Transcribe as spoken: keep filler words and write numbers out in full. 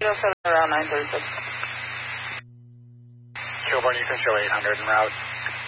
zero seven around nine thirty-six. Kilburn, you can show eight hundred en route.